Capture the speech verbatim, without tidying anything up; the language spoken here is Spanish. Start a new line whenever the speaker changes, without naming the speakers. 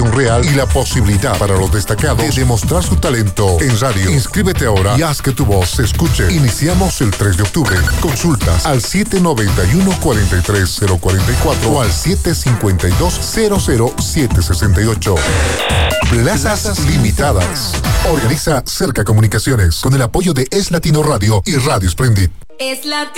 participación real y la posibilidad para los destacados de demostrar su talento en radio. Inscríbete ahora y haz que tu voz se escuche. Iniciamos el tres de octubre. Consultas al siete nueve uno, cuatro tres cero cuatro cuatro o al siete cinco dos, cero cero siete seis ocho. Plazas limitadas. Organiza Cerca Comunicaciones con el apoyo de Es Latino Radio y Radio Splendid.
Es Latino.